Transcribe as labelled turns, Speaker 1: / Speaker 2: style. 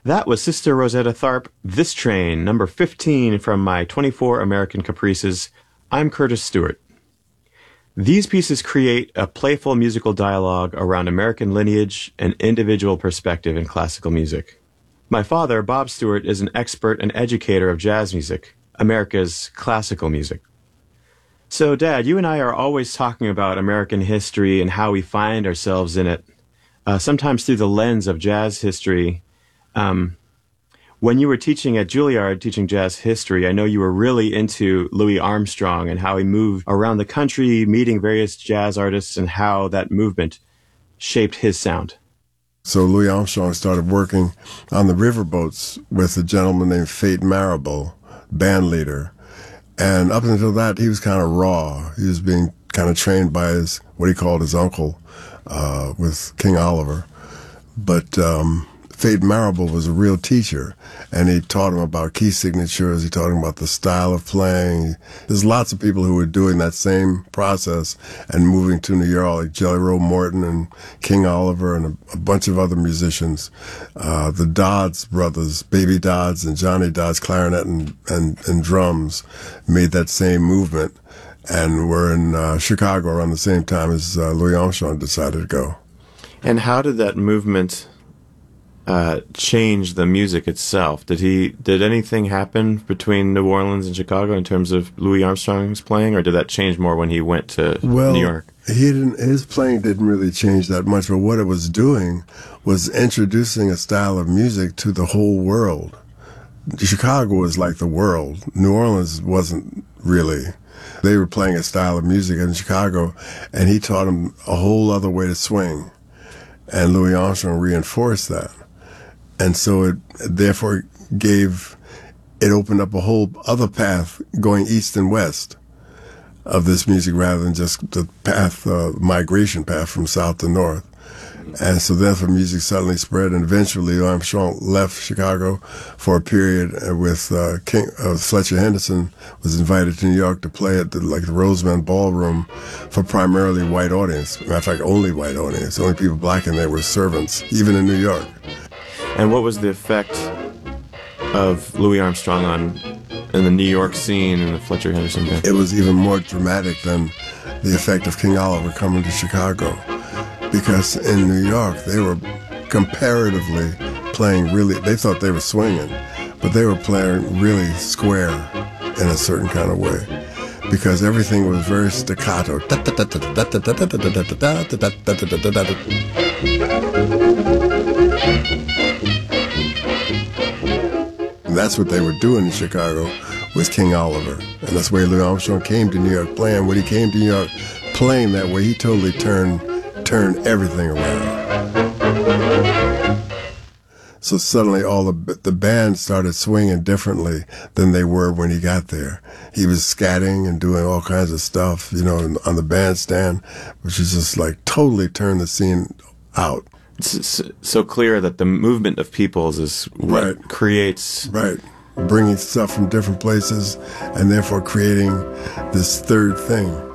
Speaker 1: That was Sister Rosetta Tharpe, This Train, number 15 from my 24 American Caprices. I'm Curtis Stewart. These pieces create a playful musical dialogue around American lineage and individual perspective in classical music. My father, Bob Stewart, is an expert and educator of jazz music, America's classical music. So, Dad, you and I are always talking about American history and how we find ourselves in it, sometimes through the lens of jazz history. When you were teaching at Juilliard, teaching jazz history, I know you were really into Louis Armstrong and how he moved around the country, meeting various jazz artists, and how that movement shaped his sound.
Speaker 2: So Louis Armstrong started working on the riverboats with a gentleman named Fate Marable, band leader. And up until that, he was kind of raw. He was being kind of trained by what he called his uncle, with King Oliver. But Fate Marable was a real teacher, and he taught him about key signatures. He taught him about the style of playing. There's lots of people who were doing that same process and moving to New York, like Jelly Roll Morton and King Oliver and a bunch of other musicians. The Dodds brothers, Baby Dodds and Johnny Dodds, clarinet and drums, made that same movement and were in Chicago around the same time as Louis Armstrong decided to go.
Speaker 1: And how did that movement change the music itself? Did anything happen between New Orleans and Chicago in terms of Louis Armstrong's playing, or did that change more when he went to New York?
Speaker 2: His playing didn't really change that much, but what it was doing was introducing a style of music to the whole world. Chicago was like the world. New Orleans wasn't really. They were playing a style of music in Chicago, and he taught them a whole other way to swing. And Louis Armstrong reinforced that. And so it therefore opened up a whole other path going east and west of this music rather than just the migration path from south to north. And so therefore music suddenly spread, and eventually Armstrong left Chicago for a period with Fletcher Henderson, was invited to New York to play at the Rosemont Ballroom for primarily white audience. Matter of fact, only white audience. The only people black in there were servants, even in New York.
Speaker 1: And what was the effect of Louis Armstrong in the New York scene and the Fletcher Henderson band?
Speaker 2: It was even more dramatic than the effect of King Oliver coming to Chicago, because in New York they were comparatively playing they thought they were swinging, but they were playing really square in a certain kind of way, because everything was very staccato. And that's what they were doing in Chicago with King Oliver. And that's why Louis Armstrong came to New York playing. When he came to New York playing that way, he totally turned everything around. So suddenly all the band started swinging differently than they were when he got there. He was scatting and doing all kinds of stuff, on the bandstand, which is just totally turned the scene out.
Speaker 1: It's so clear that the movement of peoples is what creates...
Speaker 2: Right. Bringing stuff from different places and therefore creating this third thing.